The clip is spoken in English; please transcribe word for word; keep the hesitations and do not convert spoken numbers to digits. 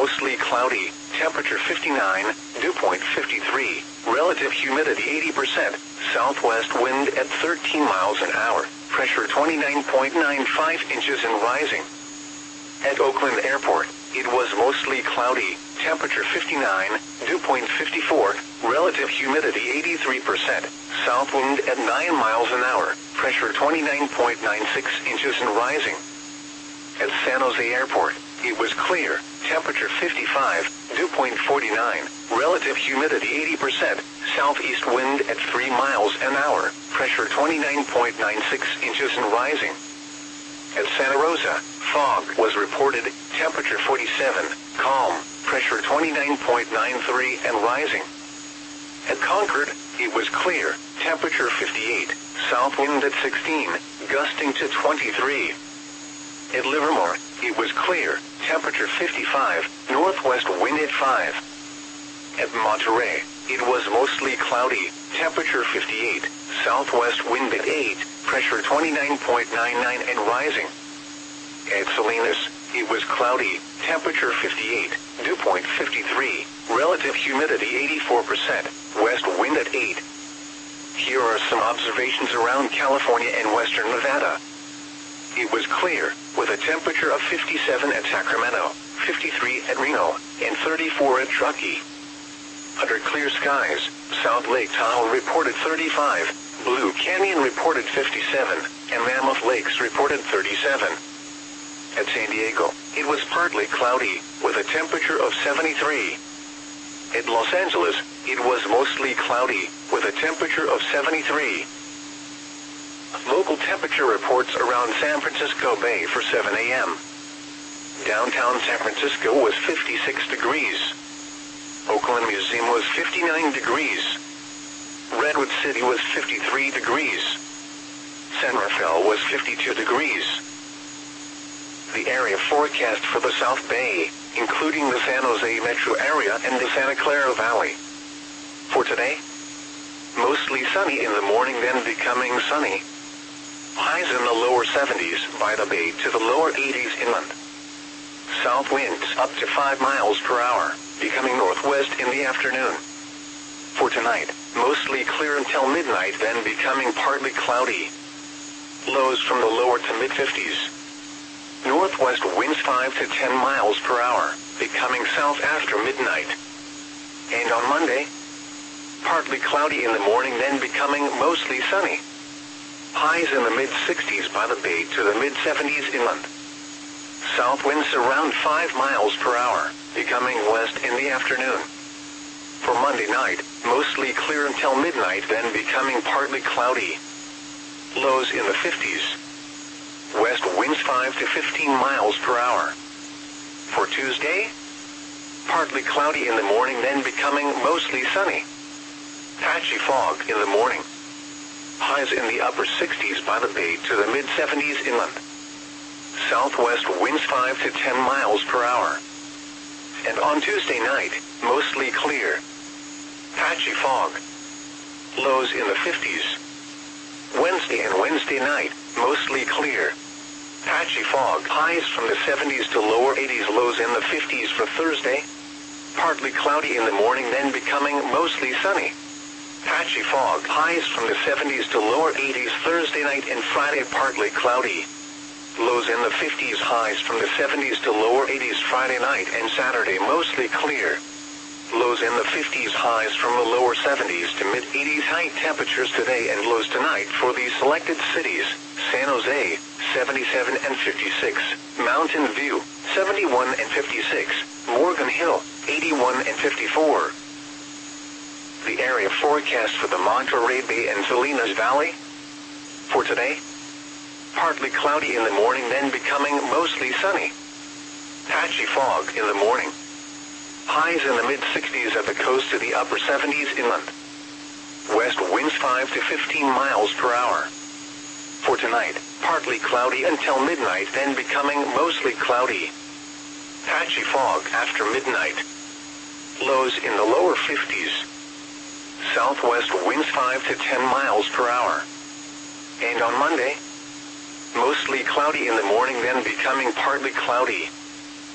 mostly cloudy, temperature fifty-nine, dew point fifty-three, relative humidity eighty percent, southwest wind at thirteen miles an hour, pressure twenty-nine point nine five inches and rising. At Oakland Airport, it was mostly cloudy, temperature fifty-nine, dew point fifty-four, relative humidity eighty-three percent, south wind at nine miles an hour, pressure twenty-nine point nine six inches and rising. At San Jose Airport, it was clear, temperature fifty-five, dew point forty-nine, relative humidity eighty percent, southeast wind at three miles an hour, pressure twenty-nine point nine six inches and rising. At Santa Rosa, fog was reported, temperature forty-seven, calm, pressure twenty-nine point nine three and rising. At Concord, it was clear, temperature fifty-eight, south wind at sixteen, gusting to twenty-three. At Livermore, it was clear, temperature fifty-five, northwest wind at five. At Monterey, it was mostly cloudy, temperature fifty-eight, southwest wind at eight, pressure twenty-nine point nine nine and rising. At Salinas, it was cloudy, temperature fifty-eight, dew point fifty-three, relative humidity eighty-four percent, west wind at eight. Here are some observations around California and western Nevada. It was clear, with a temperature of fifty-seven at Sacramento, fifty-three at Reno, and thirty-four at Truckee. Under clear skies, South Lake Tahoe reported thirty-five, Blue Canyon reported fifty-seven, and Mammoth Lakes reported thirty-seven. At San Diego, it was partly cloudy, with a temperature of seventy-three. At Los Angeles, it was mostly cloudy, with a temperature of seventy-three. Local temperature reports around San Francisco Bay for seven a m Downtown San Francisco was fifty-six degrees. Oakland Museum was fifty-nine degrees. Redwood City was fifty-three degrees. San Rafael was fifty-two degrees. The area forecast for the South Bay, including the San Jose metro area and the Santa Clara Valley. For today, mostly sunny in the morning, then becoming sunny. Highs in the lower seventies by the bay to the lower eighties inland. South winds up to five miles per hour, becoming northwest in the afternoon. For tonight, mostly clear until midnight, then becoming partly cloudy. Lows from the lower to mid-fifties. Northwest winds five to ten miles per hour, becoming south after midnight. And on Monday, partly cloudy in the morning, then becoming mostly sunny. Highs in the mid-sixties by the bay to the mid-seventies inland. South winds around five miles per hour, becoming west in the afternoon. For Monday night, mostly clear until midnight, then becoming partly cloudy. Lows in the fifties. West winds five to fifteen miles per hour. For Tuesday, partly cloudy in the morning, then becoming mostly sunny. Patchy fog in the morning. Highs in the upper sixties by the bay to the mid-seventies inland. Southwest winds five to ten miles per hour. And on Tuesday night, mostly clear. Patchy fog. Lows in the fifties. Wednesday and Wednesday night, mostly clear. Patchy fog. Highs from the seventies to lower eighties, lows in the fifties for Thursday. Partly cloudy in the morning, then becoming mostly sunny. Patchy fog. Highs from the seventies to lower eighties Thursday night and Friday, partly cloudy. Lows in the fifties, highs from the seventies to lower eighties Friday night and Saturday, mostly clear. Lows in the fifties, highs from the lower seventies to mid-eighties. High temperatures today and lows tonight for these selected cities: San Jose, seventy-seven and fifty-six, Mountain View, seventy-one and fifty-six, Morgan Hill, eighty-one and fifty-four. The area forecast for the Monterey Bay and Salinas Valley. For today, partly cloudy in the morning, then becoming mostly sunny. Patchy fog in the morning. Highs in the mid-sixties at the coast to the upper seventies inland. West winds five to fifteen miles per hour. For tonight, partly cloudy until midnight, then becoming mostly cloudy. Patchy fog after midnight. Lows in the lower fifties. Southwest winds five to ten miles per hour. And on Monday, mostly cloudy in the morning, then becoming partly cloudy.